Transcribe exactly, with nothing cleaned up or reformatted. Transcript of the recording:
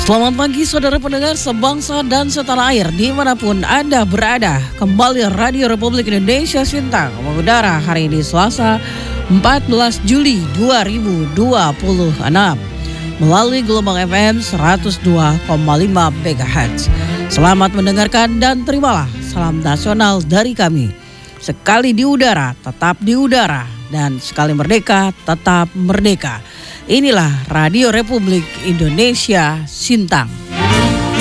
Selamat pagi saudara pendengar sebangsa dan setanah air dimanapun Anda berada. Kembali Radio Republik Indonesia Sintang mengudara hari ini Selasa empat belas Juli dua ribu dua puluh enam melalui gelombang F M seratus dua koma lima MHz. Selamat mendengarkan dan terimalah salam nasional dari kami. Sekali di udara tetap di udara dan sekali merdeka tetap merdeka. Inilah Radio Republik Indonesia Sintang.